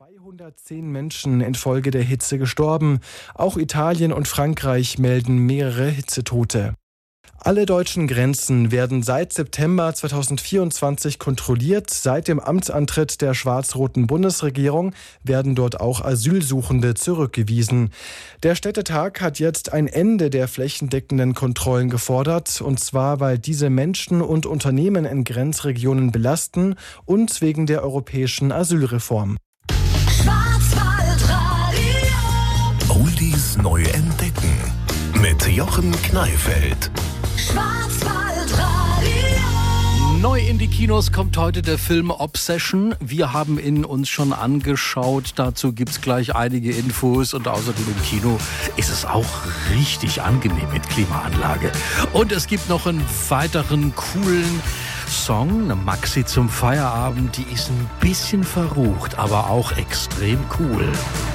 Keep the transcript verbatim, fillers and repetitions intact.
zweihundertzehn Menschen infolge der Hitze gestorben. Auch Italien und Frankreich melden mehrere Hitzetote. Alle deutschen Grenzen werden seit September zweitausendvierundzwanzig kontrolliert. Seit dem Amtsantritt der schwarz-roten Bundesregierung werden dort auch Asylsuchende zurückgewiesen. Der Städtetag hat jetzt ein Ende der flächendeckenden Kontrollen gefordert, und zwar, weil diese Menschen und Unternehmen in Grenzregionen belasten und wegen der europäischen Asylreform. Oldies neu entdecken mit Jochen Kneifeld. Neu in die Kinos kommt heute der Film Obsession. Wir haben ihn uns schon angeschaut. Dazu gibt es gleich einige Infos. Und außerdem im Kino ist es auch richtig angenehm mit Klimaanlage. Und es gibt noch einen weiteren coolen Song, eine Maxi zum Feierabend. Die ist ein bisschen verrucht, aber auch extrem cool.